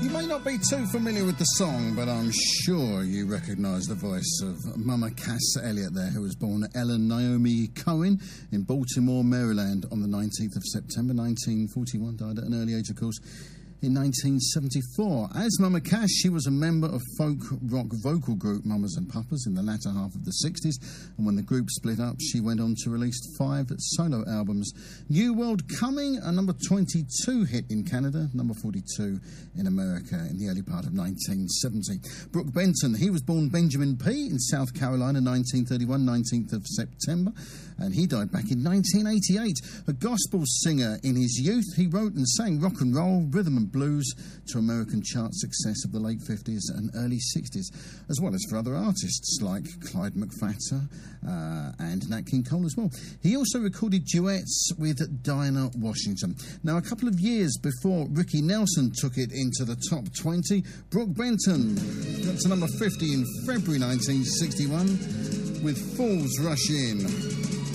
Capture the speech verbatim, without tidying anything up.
You may not be too familiar with the song, but I'm sure you recognise the voice of Mama Cass Elliot there, who was born Ellen Naomi Cohen in Baltimore, Maryland on the nineteenth of September nineteen forty-one, died at an early age, of course, in nineteen seventy-four. As Mama Cass, she was a member of folk rock vocal group Mamas and Papas in the latter half of the sixties, and when the group split up, she went on to release five solo albums. New World Coming, a number twenty-two hit in Canada, number forty-two in America in the early part of nineteen seventy. Brook Benton, he was born Benjamin P. in South Carolina, nineteen thirty-one, nineteenth of September, and he died back in nineteen eighty-eight. A gospel singer in his youth, he wrote and sang rock and roll, rhythm and blues to American chart success of the late fifties and early sixties, as well as for other artists like Clyde McPhatter uh, and Nat King Cole as well. He also recorded duets with Dinah Washington. Now, a couple of years before Ricky Nelson took it into the top twenty, Brook Benton got to number fifty in February nineteen sixty-one with Fools Rush In.